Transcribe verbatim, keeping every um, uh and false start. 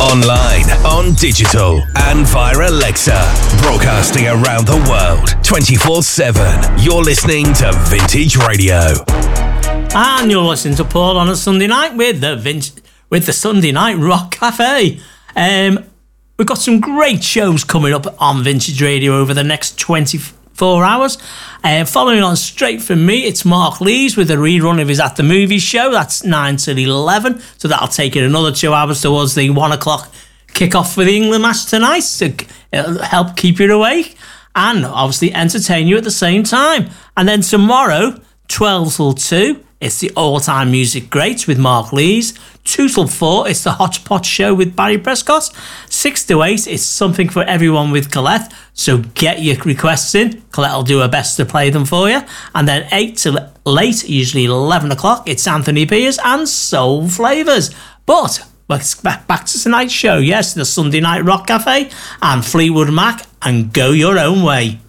Online, on digital, and via Alexa. Broadcasting around the world, twenty-four seven. You're listening to Vintage Radio. And you're listening to Paul on a Sunday night with the Vin- with the Sunday Night Rock Cafe. Um, we've got some great shows coming up on Vintage Radio over the next twenty-four hours. Uh, following on straight from me, it's Mark Lees with a rerun of his At the Movies show. That's nine till eleven, so that'll take it another two hours towards the one o'clock kick-off for the England match tonight, so it'll help keep you awake and obviously entertain you at the same time. And then tomorrow, twelve till two, it's the all-time music greats with Mark Lees. two till four, it's the Hot Pot Show with Barry Prescott. six to eight, it's Something for Everyone with Colette. So get your requests in. Colette will do her best to play them for you. And then eight to late, usually eleven o'clock, it's Anthony Piers and Soul Flavours. But let's back, back to tonight's show. Yes, the Sunday Night Rock Cafe and Fleetwood Mac and Go Your Own Way.